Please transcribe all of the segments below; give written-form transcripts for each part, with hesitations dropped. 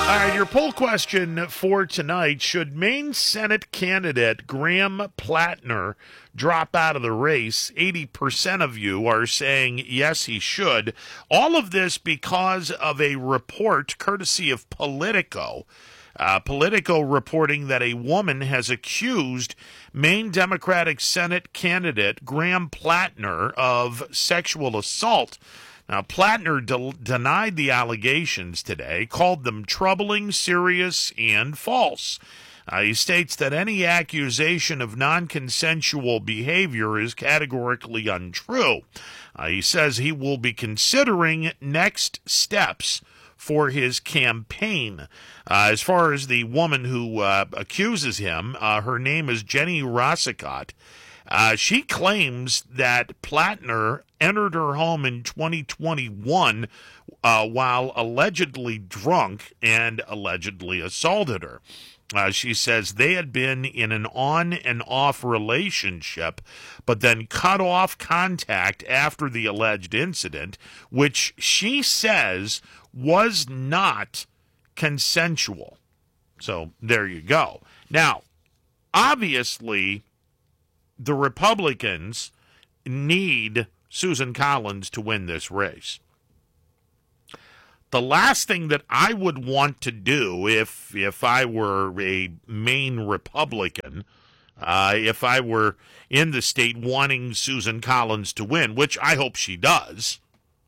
All right, your poll question for tonight: should Maine Senate candidate Graham Plattner drop out of the race? 80% of you are saying yes, he should. All of this because of a report courtesy of Politico. Politico reporting that a woman has accused Maine Democratic Senate candidate Graham Plattner of sexual assault. Now, Plattner denied the allegations today, called them troubling, serious, and false. He states that any accusation of non-consensual behavior is categorically untrue. He says he will be considering next steps for his campaign. As far as the woman who accuses him, her name is Jenny Rossicott. She claims that Plattner entered her home in 2021 while allegedly drunk and allegedly assaulted her. She says they had been in an on and off relationship, but then cut off contact after the alleged incident, which she says was not consensual. So there you go. Now, obviously, the Republicans need Susan Collins to win this race. The last thing that I would want to do if I were a Maine Republican, if I were in the state wanting Susan Collins to win, which I hope she does,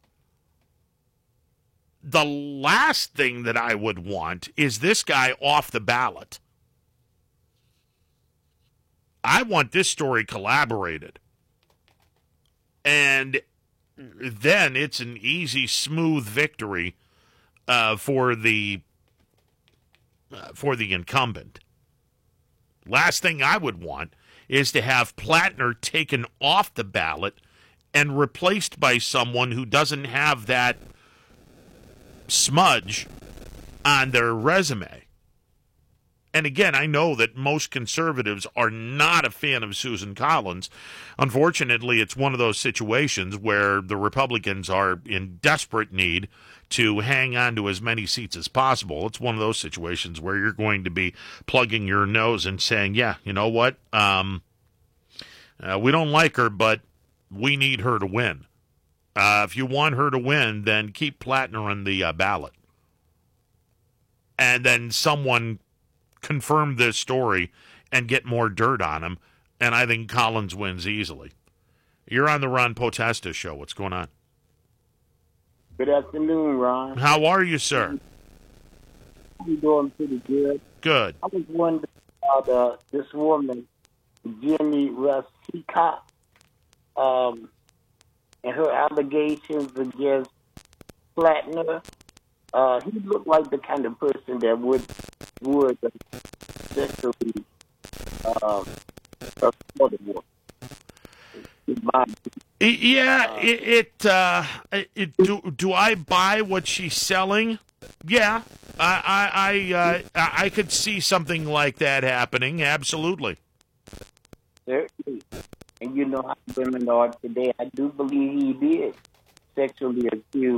the last thing that I would want is this guy off the ballot. I want this story collaborated. And then it's an easy, smooth victory for the incumbent. Last thing I would want is to have Plattner taken off the ballot and replaced by someone who doesn't have that smudge on their resume. And again, I know that most conservatives are not a fan of Susan Collins. Unfortunately, it's one of those situations where the Republicans are in desperate need to hang on to as many seats as possible. It's one of those situations where you're going to be plugging your nose and saying, yeah, you know what? We don't like her, but we need her to win. If you want her to win, then keep Plattner on the ballot. And then someone confirm this story and get more dirt on him, and I think Collins wins easily. You're on the Ron Potesta show. What's going on? Good afternoon, Ron. How are you, sir? I'm doing pretty good. Good. I was wondering about this woman, Jenny Rossicott, and her allegations against Plattner. He looked like the kind of person that would sexually assault a woman. Yeah, do I buy what she's selling? Yeah, I could see something like that happening. Absolutely. Certainly. And you know how women are today. I do believe he did sexually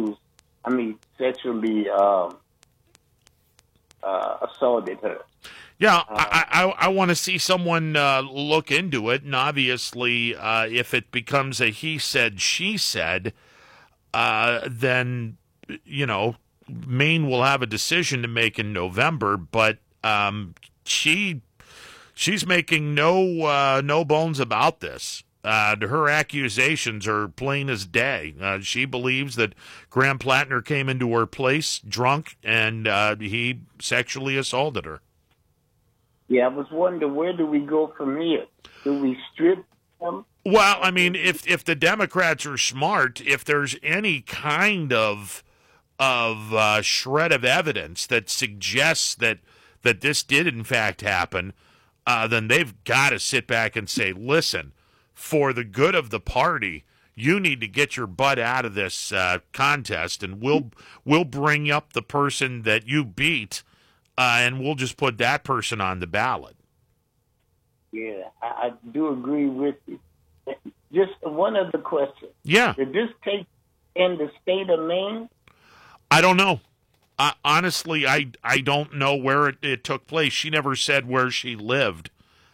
assaulted her. Yeah, I want to see someone look into it, and obviously, if it becomes a he said, she said, then, you know, Maine will have a decision to make in November, but she's making no bones about this. Her accusations are plain as day. She believes that Graham Plattner came into her place drunk and he sexually assaulted her. Yeah, I was wondering, where do we go from here? Do we strip them? Well, I mean, if the Democrats are smart, if there's any kind of shred of evidence that suggests that this did in fact happen, then they've got to sit back and say, listen, for the good of the party, you need to get your butt out of this contest, and we'll bring up the person that you beat, and we'll just put that person on the ballot. Yeah, I do agree with you. Just one other question. Yeah. Did this take in the state of Maine? I don't know. Honestly, I don't know where it took place. She never said where she lived.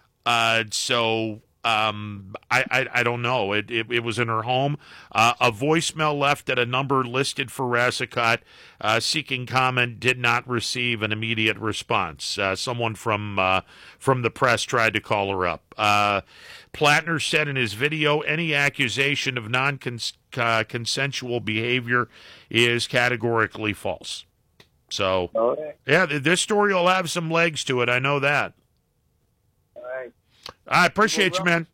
So I don't know. It was in her home. A voicemail left at a number listed for Rassicot seeking comment did not receive an immediate response. Someone from the press tried to call her up. Plattner said in his video, any accusation of non-consensual behavior is categorically false. So, yeah, this story will have some legs to it. I know that. All right. I appreciate you, man.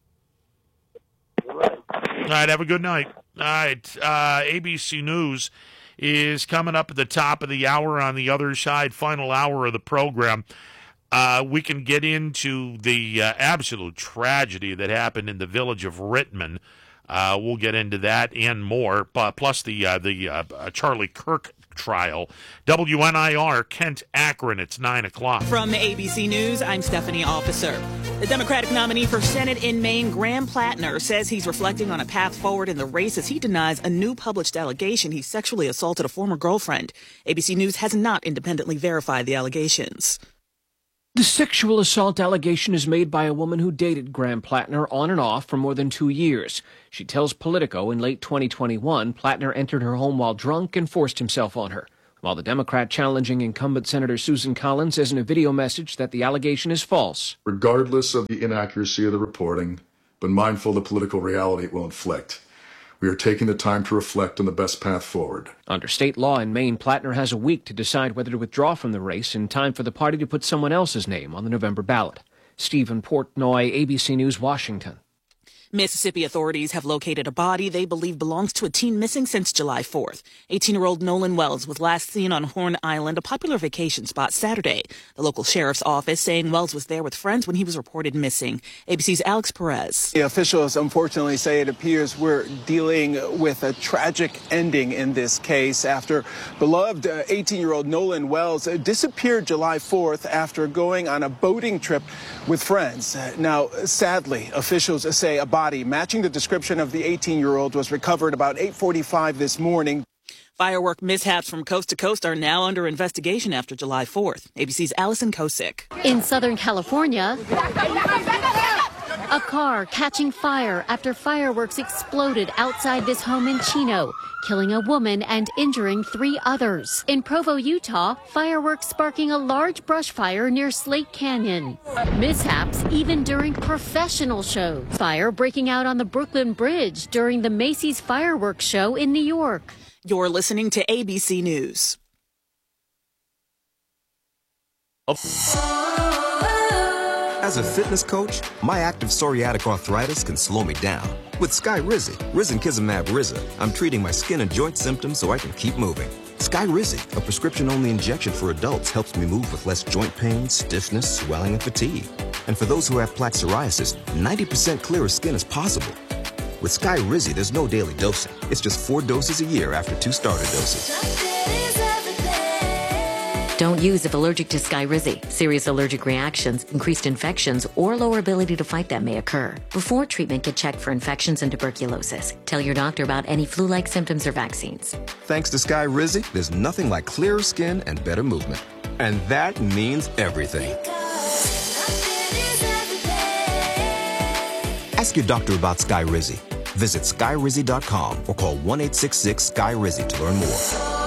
All right. All right, have a good night. All right, ABC News is coming up at the top of the hour on the other side, final hour of the program. We can get into the absolute tragedy that happened in the village of Rittman. We'll get into that and more, plus the Charlie Kirk trial. WNIR, Kent, Akron, it's 9 o'clock. From ABC News, I'm Stephanie Officer. The Democratic nominee for Senate in Maine, Graham Plattner, says he's reflecting on a path forward in the race as he denies a new published allegation he sexually assaulted a former girlfriend. ABC News has not independently verified the allegations. The sexual assault allegation is made by a woman who dated Graham Plattner on and off for more than 2 years. She tells Politico in late 2021, Plattner entered her home while drunk and forced himself on her. While the Democrat challenging incumbent Senator Susan Collins says in a video message that the allegation is false. Regardless of the inaccuracy of the reporting, but mindful of the political reality it will inflict, we are taking the time to reflect on the best path forward. Under state law in Maine, Plattner has a week to decide whether to withdraw from the race in time for the party to put someone else's name on the November ballot. Stephen Portnoy, ABC News, Washington. Mississippi authorities have located a body they believe belongs to a teen missing since July 4th. 18-year-old Nolan Wells was last seen on Horn Island, a popular vacation spot, Saturday. The local sheriff's office saying Wells was there with friends when he was reported missing. ABC's Alex Perez. The officials unfortunately say it appears we're dealing with a tragic ending in this case after beloved 18-year-old Nolan Wells disappeared July 4th after going on a boating trip with friends. Now, sadly, officials say a body matching the description of the 18-year-old was recovered about 8:45 this morning. Firework mishaps from coast to coast are now under investigation after July 4th. ABC's Allison Kosick. In Southern California, a car catching fire after fireworks exploded outside this home in Chino, killing a woman and injuring 3 others. In Provo, Utah, fireworks sparking a large brush fire near Slate Canyon. Mishaps even during professional shows. Fire breaking out on the Brooklyn Bridge during the Macy's fireworks show in New York. You're listening to ABC News. As a fitness coach, my active psoriatic arthritis can slow me down. With Skyrizi, Risankizumab Riza, I'm treating my skin and joint symptoms so I can keep moving. Skyrizi, a prescription-only injection for adults, helps me move with less joint pain, stiffness, swelling, and fatigue. And for those who have plaque psoriasis, 90% clearer skin is possible. With Skyrizi, there's no daily dosing. It's just 4 doses a year after 2 starter doses. Don't use if allergic to Skyrizi. Serious allergic reactions, increased infections, or lower ability to fight them may occur. Before treatment, get checked for infections and tuberculosis. Tell your doctor about any flu-like symptoms or vaccines. Thanks to Skyrizi, there's nothing like clearer skin and better movement. And that means everything. Ask your doctor about Skyrizi. Visit Skyrizi.com or call 1-866-SKY-RIZI to learn more.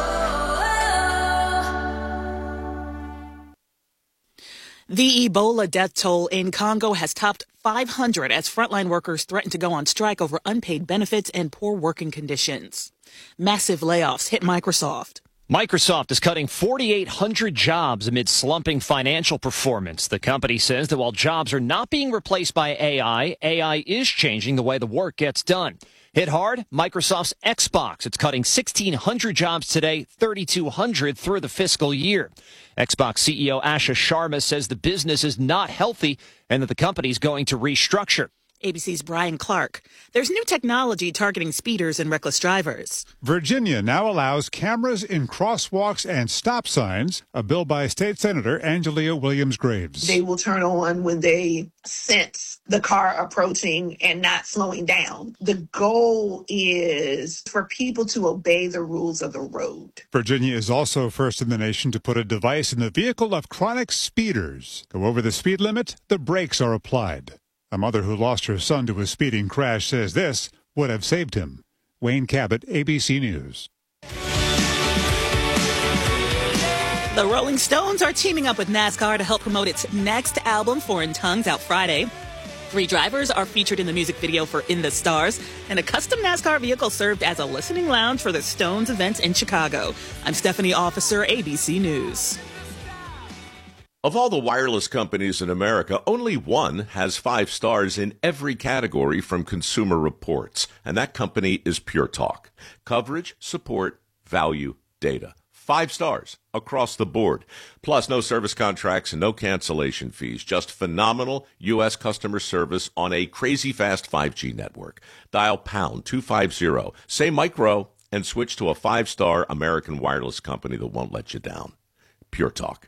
The Ebola death toll in Congo has topped 500 as frontline workers threaten to go on strike over unpaid benefits and poor working conditions. Massive layoffs hit Microsoft. Microsoft is cutting 4,800 jobs amid slumping financial performance. The company says that while jobs are not being replaced by AI, AI is changing the way the work gets done. Hit hard, Microsoft's Xbox. It's cutting 1,600 jobs today, 3,200 through the fiscal year. Xbox CEO Asha Sharma says the business is not healthy and that the company is going to restructure. ABC's Brian Clark. There's new technology targeting speeders and reckless drivers. Virginia now allows cameras in crosswalks and stop signs, a bill by State Senator Angelia Williams-Graves. They will turn on when they sense the car approaching and not slowing down. The goal is for people to obey the rules of the road. Virginia is also first in the nation to put a device in the vehicle of chronic speeders. Go over the speed limit, the brakes are applied. A mother who lost her son to a speeding crash says this would have saved him. Wayne Cabot, ABC News. The Rolling Stones are teaming up with NASCAR to help promote its next album, Foreign Tongues, out Friday. 3 drivers are featured in the music video for In the Stars, and a custom NASCAR vehicle served as a listening lounge for the Stones events in Chicago. I'm Stephanie Officer, ABC News. Of all the wireless companies in America, only one has 5 stars in every category from Consumer Reports, and that company is Pure Talk. Coverage, support, value, data. 5 stars across the board. Plus, no service contracts and no cancellation fees. Just phenomenal U.S. customer service on a crazy fast 5G network. Dial pound 250, say micro, and switch to a 5-star American wireless company that won't let you down. Pure Talk.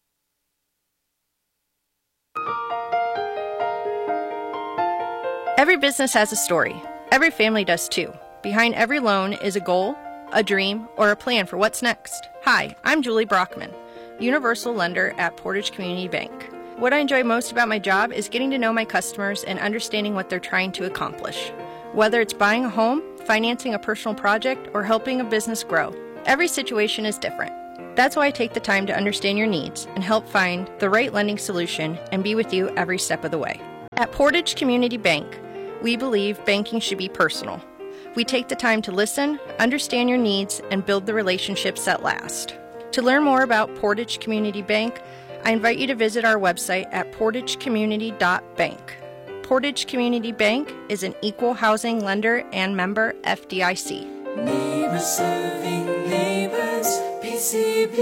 Every business has a story. Every family does too. Behind every loan is a goal, a dream, or a plan for what's next. Hi, I'm Julie Brockman, Universal Lender at Portage Community Bank. What I enjoy most about my job is getting to know my customers and understanding what they're trying to accomplish. Whether it's buying a home, financing a personal project, or helping a business grow, every situation is different. That's why I take the time to understand your needs and help find the right lending solution and be with you every step of the way. At Portage Community Bank, we believe banking should be personal. We take the time to listen, understand your needs, and build the relationships that last. To learn more about Portage Community Bank, I invite you to visit our website at portagecommunity.bank. Portage Community Bank is an equal housing lender and member FDIC. Neighbors serving neighbors, PCB.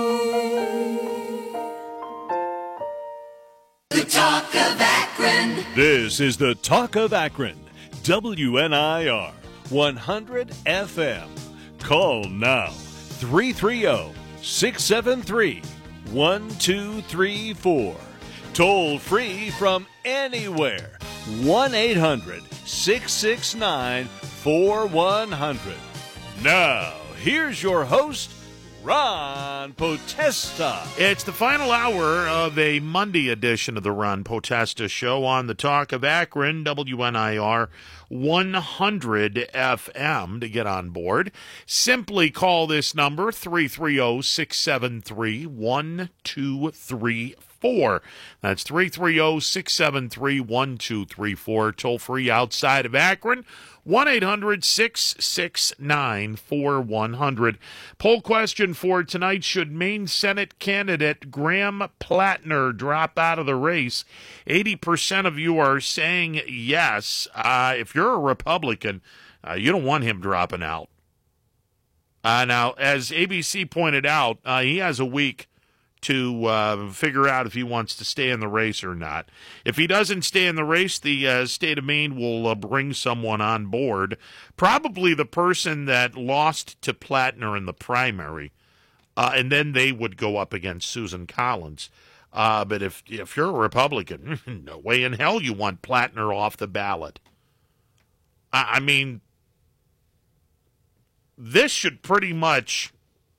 The Talk of Akron. This is the Talk of Akron, WNIR 100 FM. Call now, 330-673-1234. Toll free from anywhere, 1-800-669-4100. Now, here's your host, Ron Potesta. It's the final hour of a Monday edition of the Ron Potesta Show on the Talk of Akron, WNIR 100 FM. To get on board, simply call this number, 330-673-1234. That's 330-673-1234. Toll free outside of Akron, 1-800-669-4100. Poll question for tonight: should Maine Senate candidate Graham Plattner drop out of the race? 80% of you are saying yes. If you're a Republican, you don't want him dropping out. Now, as ABC pointed out, he has a week to figure out if he wants to stay in the race or not. If he doesn't stay in the race, the state of Maine will bring someone on board, probably the person that lost to Plattner in the primary, and then they would go up against Susan Collins. But if you're a Republican, no way in hell you want Plattner off the ballot. I mean, this should pretty much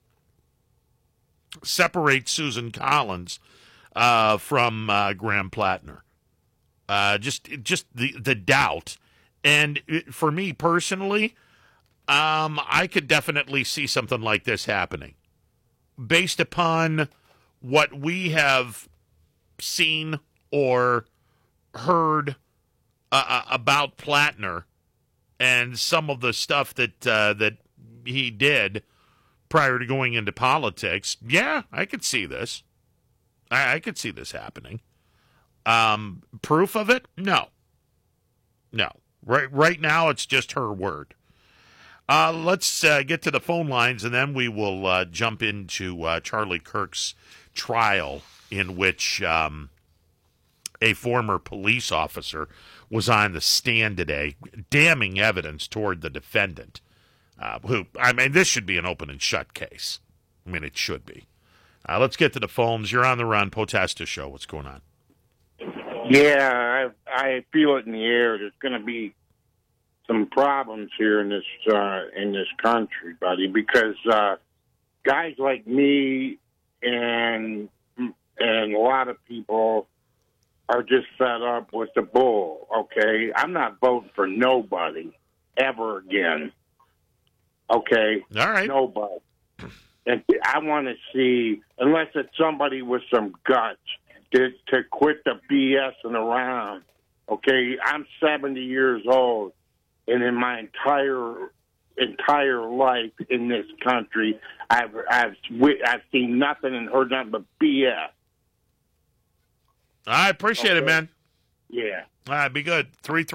separate Susan Collins from Graham Plattner. Just the doubt. And for me personally, I could definitely see something like this happening based upon what we have seen or heard about Plattner and some of the stuff that he did prior to going into politics. Yeah, I could see this. I could see this happening. Proof of it? No. Right now, it's just her word. Let's get to the phone lines, and then we will jump into Charlie Kirk's trial, in which a former police officer, was on the stand today, damning evidence toward the defendant, this should be an open and shut case. I mean, it should be. Let's get to the phones. You're on the run. Potesta Show. What's going on? Yeah, I feel it in the air. There's going to be some problems here in this country, buddy, because guys like me and a lot of people are just fed up with the bull. Okay, I'm not voting for nobody ever again. Okay, all right, nobody. And I want to see, unless it's somebody with some guts, to quit the BSing around. Okay, I'm 70 years old, and in my entire life in this country, I've seen nothing and heard nothing but BS. I appreciate it, man. Yeah. All right, be good.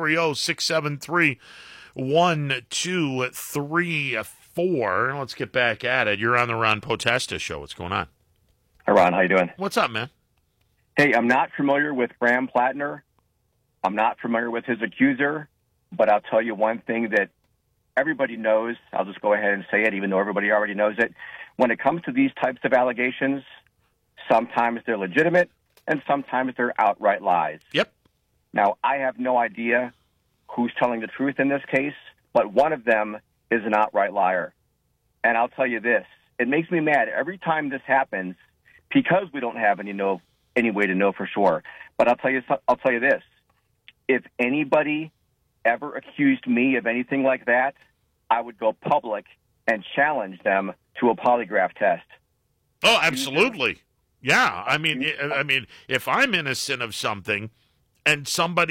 330-673-1234. Let's get back at it. You're on the Ron Potesta Show. What's going on? Hi, Ron. How you doing? What's up, man? Hey, I'm not familiar with Graham Plattner. I'm not familiar with his accuser, but I'll tell you one thing that everybody knows. I'll just go ahead and say it, even though everybody already knows it. When it comes to these types of allegations, sometimes they're legitimate and sometimes they're outright lies. Yep. Now, I have no idea who's telling the truth in this case, but one of them is an outright liar. And I'll tell you this, it makes me mad every time this happens because we don't have any way to know for sure. But I'll tell you this, if anybody ever accused me of anything like that, I would go public and challenge them to a polygraph test. Oh, absolutely. Yeah. I mean, if I'm innocent of something and somebody